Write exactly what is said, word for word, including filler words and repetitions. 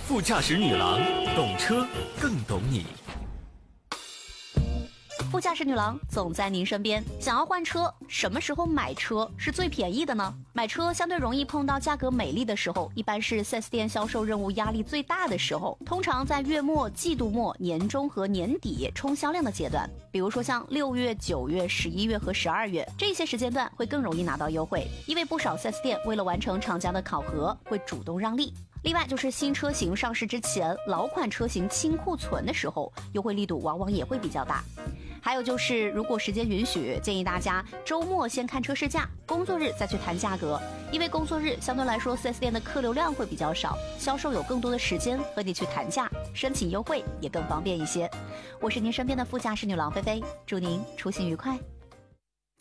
副驾驶女郎，懂车更懂你。 副驾驶女郎总在您身边。想要换车，什么时候买车是最便宜的呢？买车相对容易碰到价格美丽的时候，一般是 四 S 店销售任务压力最大的时候，通常在月末、季度末、年中和年底冲销量的阶段。比如说像六月、九月、十一月和十二月这些时间段会更容易拿到优惠，因为不少 四 S 店为了完成厂家的考核，会主动让利。另外就是新车型上市之前，老款车型清库存的时候，优惠力度往往也会比较大。还有就是，如果时间允许，建议大家周末先看车试驾，工作日再去谈价格，因为工作日相对来说 四 S 店的客流量会比较少，销售有更多的时间和你去谈价，申请优惠也更方便一些。我是您身边的副驾驶女郎菲菲，祝您出行愉快。